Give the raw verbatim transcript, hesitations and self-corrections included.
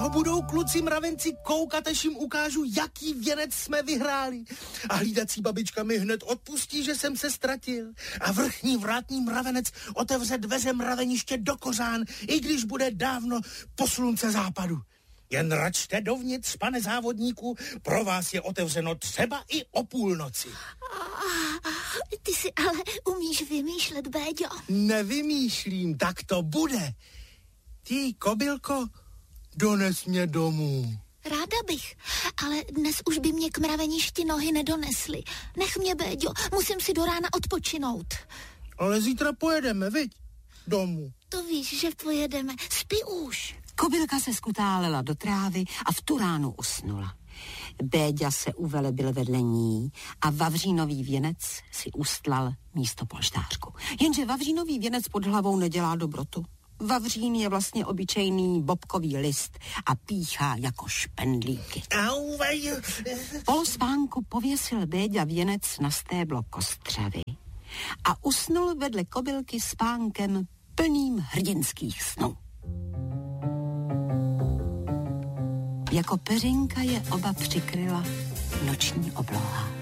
toho budou kluci mravenci koukat, až jim ukážu, jaký věnec jsme vyhráli. A hlídací babička mi hned odpustí, že jsem se ztratil. A vrchní vrátný mravenec otevře dveře mraveniště do kořán, i když bude dávno po slunce západu. Jen račte dovnitř, pane závodníku, pro vás je otevřeno třeba i o půlnoci. Ty si ale umíš vymýšlet, Béďo. Nevymýšlím, tak to bude. Ty, kobylko, dones mě domů. Ráda bych, ale dnes už by mě k mraveništi nohy nedonesly. Nech mě, Béďo, musím si do rána odpočinout. Ale zítra pojedeme, viď? Domů. To víš, že pojedeme. Spí už. Kobylka se skutálela do trávy a v tu ránu usnula. Béďa se uvelebil vedle ní a vavřínový věnec si ustlal místo polštářku. Jenže vavřínový věnec pod hlavou nedělá dobrotu. Vavřín je vlastně obyčejný bobkový list a píchá jako špendlíky. Po spánku pověsil Béďa věnec na stéblo kostřavy a usnul vedle kobylky spánkem plným hrdinských snů. Jako peřinka je oba přikryla noční obloha.